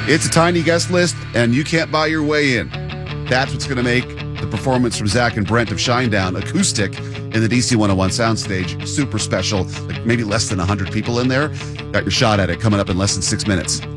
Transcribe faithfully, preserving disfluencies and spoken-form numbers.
It's a tiny guest list, and you can't buy your way in. That's what's going to make the performance from Zach and Brent of Shinedown acoustic in the D C one oh one soundstage super special. Like maybe less than one hundred people in there. Got your shot at it coming up in less than six minutes.